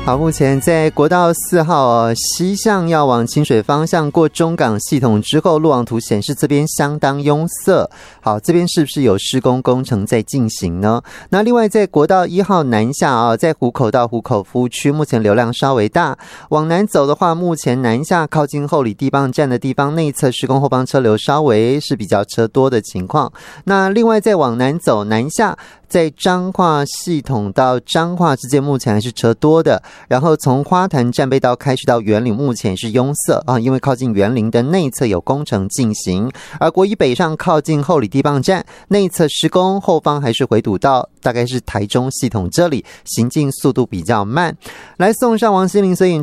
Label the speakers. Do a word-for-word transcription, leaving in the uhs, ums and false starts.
Speaker 1: 好，目前在国道四号、哦、西向要往清水方向过中港系统之后，路网图显示这边相当拥塞。好，这边是不是有施工工程在进行呢？那另外在国道一号南下啊、哦，在湖口到湖口服务区，目前流量稍微大。往南走的话，目前南下靠近后里地磅站的地方内侧施工后方车流稍微是比较车多的情况。那另外再往南走南下，在彰化系统到彰化之间目前还是车多的，然后从花坛站背道开始到员林目前是拥塞啊，因为靠近员林的内侧有工程进行，而国一北上靠近后里地磅站内侧施工，后方还是回堵到大概是台中系统这里，行进速度比较慢。来送上王心凌所演